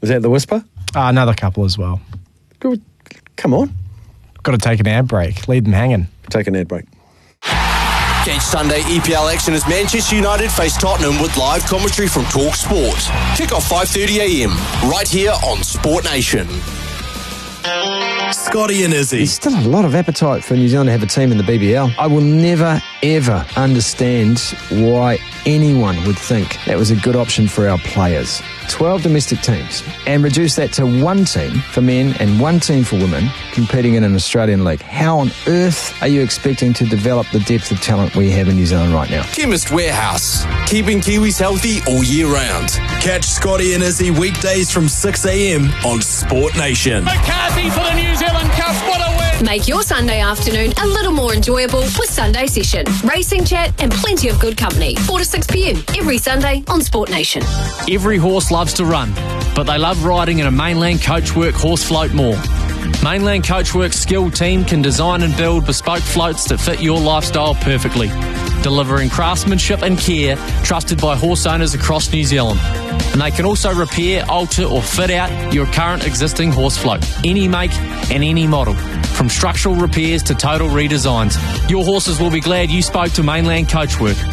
Was that the whisper? Another couple as well. Good. Come on. Got to take an ad break. Leave them hanging. Take an ad break. Catch Sunday EPL action as Manchester United face Tottenham with live commentary from Talk Sport. Kick off 5:30am, right here on Sport Nation. Scotty and Izzy. There's still a lot of appetite for New Zealand to have a team in the BBL. I will never, ever understand why anyone would think that was a good option for our players. 12 domestic teams, and reduce that to one team for men and one team for women competing in an Australian league. How on earth are you expecting to develop the depth of talent we have in New Zealand right now? Chemist Warehouse, keeping Kiwis healthy all year round. Catch Scotty and Izzy weekdays from 6am on Sport Nation. McCarthy for the New Zealand Cup, what a win! Make your Sunday afternoon a little more enjoyable with Sunday Session. Racing chat and plenty of good company. 4 to 6pm every Sunday on Sport Nation. Every horse loves to run, but they love riding in a Mainland Coachwork horse float more. Mainland Coachwork's skilled team can design and build bespoke floats that fit your lifestyle perfectly, delivering craftsmanship and care trusted by horse owners across New Zealand. And they can also repair, alter or fit out your current existing horse float, any make and any model, from structural repairs to total redesigns. Your horses will be glad you spoke to Mainland Coachwork.